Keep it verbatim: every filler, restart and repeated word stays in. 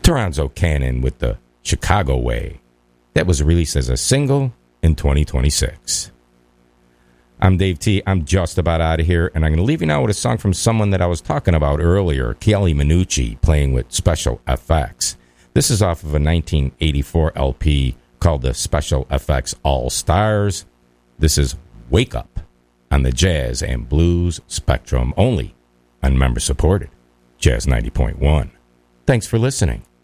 Toronzo Cannon with the Chicago Way. That was released as a single in twenty twenty-six. I'm Dave T. I'm just about out of here, and I'm going to leave you now with a song from someone that I was talking about earlier, Kelly Minucci, playing with Special F X. This is off of a nineteen eighty-four L P called the Special F X All Stars. This is Wake Up on the Jazz and Blues Spectrum, only on member-supported Jazz ninety point one. Thanks for listening.